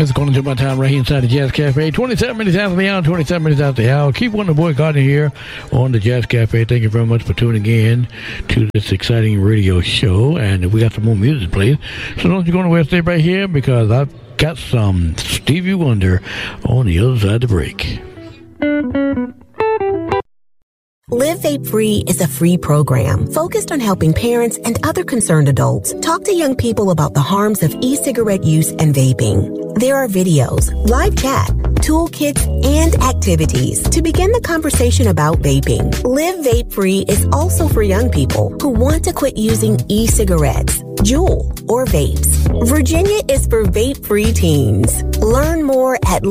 It's going to my time right here inside the Jazz Cafe. 27 minutes after the hour, 27 minutes after the hour. Keep one the boy Gardner here on the Jazz Cafe. Thank you very much for tuning in to this exciting radio show. And we got some more music to play. So don't you go anywhere, stay right here because I've got some Stevie Wonder on the other side of the break. Live Vape Free is a free program focused on helping parents and other concerned adults talk to young people about the harms of e-cigarette use and vaping. There are videos, live chat, toolkits, and activities to begin the conversation about vaping. Live Vape Free is also for young people who want to quit using e-cigarettes, Juul, or vapes. Virginia is for vape-free teens. Learn more at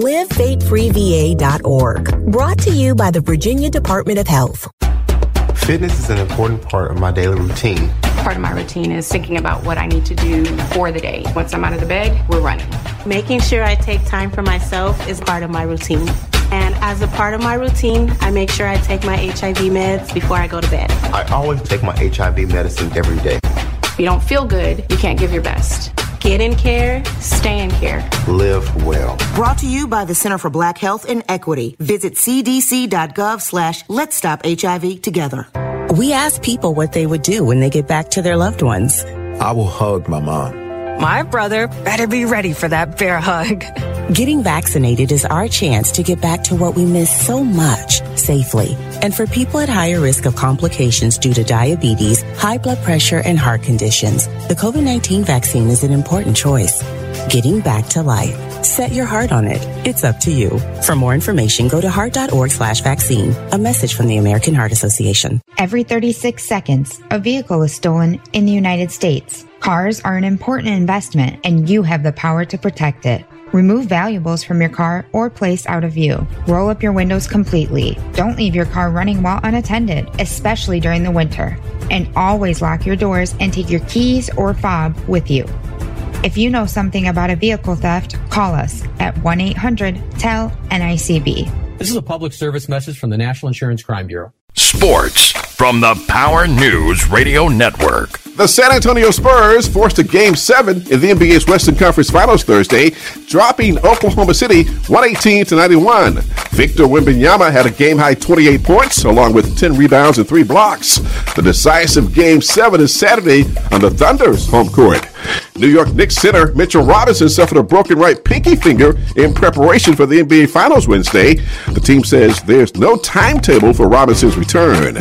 livevapefreeva.org. Brought to you by the Virginia Department of Health. Fitness is an important part of my daily routine. Part of my routine is thinking about what I need to do for the day. Once I'm out of the bed, we're running. Making sure I take time for myself is part of my routine. And as a part of my routine, I make sure I take my HIV meds before I go to bed. I always take my HIV medicine every day. If you don't feel good, you can't give your best. Get in care, stay in care. Live well. Brought to you by the Center for Black Health and Equity. Visit cdc.gov/Let's Stop HIV Together. We ask people what they would do when they get back to their loved ones. I will hug my mom. My brother better be ready for that bear hug. Getting vaccinated is our chance to get back to what we miss so much safely. And for people at higher risk of complications due to diabetes, high blood pressure, and heart conditions, the COVID-19 vaccine is an important choice. Getting back to life. Set your heart on it. It's up to you. For more information, go to heart.org/vaccine. A message from the American Heart Association. Every 36 seconds, a vehicle is stolen in the United States. Cars are an important investment, and you have the power to protect it. Remove valuables from your car or place out of view. Roll up your windows completely. Don't leave your car running while unattended, especially during the winter. And always lock your doors and take your keys or fob with you. If you know something about a vehicle theft, call us at 1-800-TEL-NICB. This is a public service message from the National Insurance Crime Bureau. Sports from the Power News Radio Network. The San Antonio Spurs forced a Game 7 in the NBA's Western Conference Finals Thursday, dropping Oklahoma City 118-91. Victor Wembanyama had a game-high 28 points, along with 10 rebounds and 3 blocks. The decisive Game 7 is Saturday on the Thunder's home court. New York Knicks center Mitchell Robinson suffered a broken right pinky finger in preparation for the NBA Finals Wednesday. The team says there's no timetable for Robinson's return.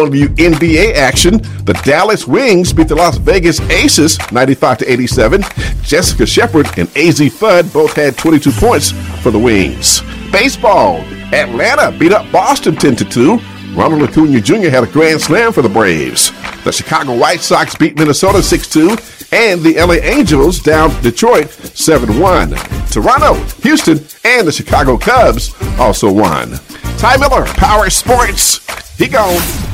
WNBA action. The Dallas Wings beat the Las Vegas Aces 95-87. Jessica Shepard and AZ Fudd both had 22 points for the Wings. Baseball. Atlanta beat up Boston 10-2. Ronald Acuna Jr. had a grand slam for the Braves. The Chicago White Sox beat Minnesota 6-2, and the LA Angels down Detroit 7-1. Toronto, Houston, and the Chicago Cubs also won. Ty Miller, Power Sports. He gone.